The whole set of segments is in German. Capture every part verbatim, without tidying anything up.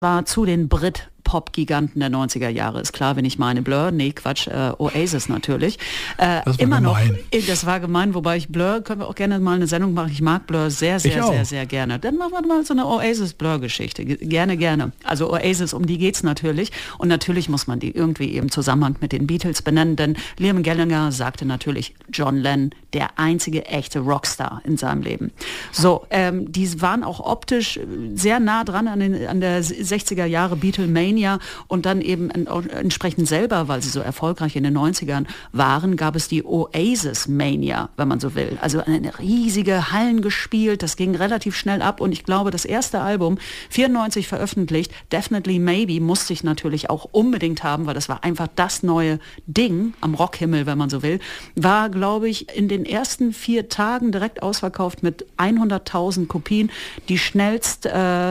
war zu den Brit-Pop-Giganten der neunziger Jahre. Ist klar, wenn ich meine Blur, nee, Quatsch, äh, Oasis natürlich. Äh, das war immer gemein. noch, das war gemein, wobei ich Blur, können wir auch gerne mal eine Sendung machen. Ich mag Blur sehr, sehr, sehr, sehr gerne. Dann machen wir mal so eine Oasis-Blur-Geschichte. Gerne, gerne. Also Oasis, um die geht's natürlich. Und natürlich muss man die irgendwie im Zusammenhang mit den Beatles benennen, denn Liam Gallagher sagte natürlich John Lennon, der einzige echte Rockstar in seinem Leben. So, ähm, die waren auch optisch sehr nah dran an, den, an der sechziger Jahre Beatlemania und dann eben entsprechend selber, weil sie so erfolgreich in den neunzigern waren, gab es die Oasis Mania, wenn man so will. Also eine riesige Hallen gespielt, das ging relativ schnell ab und ich glaube, das erste Album, vierundneunzig veröffentlicht, Definitely Maybe, musste ich natürlich auch unbedingt haben, weil das war einfach das neue Ding am Rockhimmel, wenn man so will, war, glaube ich, in den ersten vier Tagen direkt ausverkauft mit hunderttausend Kopien, die schnellste,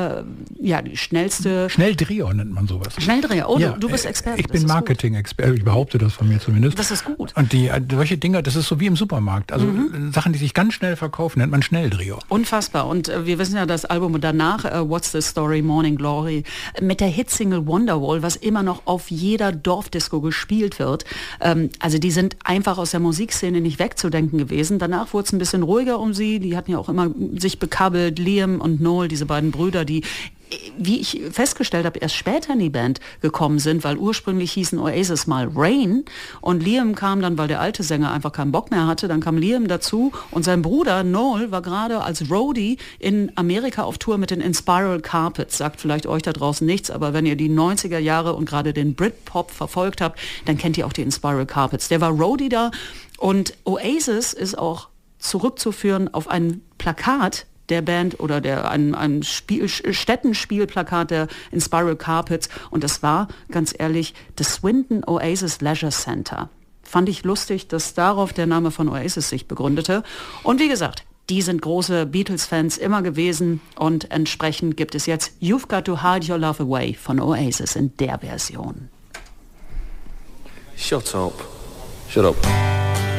äh, ja, die schnellste... Schnelldreher nennt man sowas. Schnelldreher, oh, ja, du, du bist Experte. Ich bin Marketing-Experte, ich behaupte das von mir zumindest. Das ist gut. Und die, solche Dinge, das ist so wie im Supermarkt. Also mhm. Sachen, die sich ganz schnell verkaufen, nennt man Schnelldreher. Unfassbar. Und äh, wir wissen ja, das Album danach, äh, What's the Story, Morning Glory, mit der Hitsingle Wonderwall, was immer noch auf jeder Dorfdisco gespielt wird. Ähm, also die sind einfach aus der Musikszene nicht wegzudenken gewesen. Danach wurde es ein bisschen ruhiger um sie. Die hatten ja auch immer sich bekabbelt, Liam und Noel, diese beiden Brüder, die, wie ich festgestellt habe, erst später in die Band gekommen sind, weil ursprünglich hießen Oasis mal Rain und Liam kam dann, weil der alte Sänger einfach keinen Bock mehr hatte, dann kam Liam dazu und sein Bruder Noel war gerade als Roadie in Amerika auf Tour mit den Inspiral Carpets. Sagt vielleicht euch da draußen nichts, aber wenn ihr die neunziger Jahre und gerade den Britpop verfolgt habt, dann kennt ihr auch die Inspiral Carpets. Der war Roadie da und Oasis ist auch zurückzuführen auf ein Plakat der Band oder der ein, ein Spiel, Städtenspielplakat der Inspiral Carpets und das war, ganz ehrlich, das Swindon Oasis Leisure Center. Fand ich lustig, dass darauf der Name von Oasis sich begründete. Und wie gesagt, die sind große Beatles-Fans immer gewesen und entsprechend gibt es jetzt You've Got to Hide Your Love Away von Oasis in der Version. Shut up. Shut up.